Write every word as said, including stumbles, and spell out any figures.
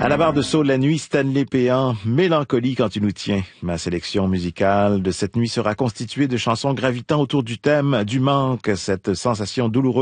À la barre de Saut, la nuit, Stanley Péan, Mélancolie quand tu nous tiens. Ma sélection musicale de cette nuit sera constituée de chansons gravitant autour du thème du manque, cette sensation douloureuse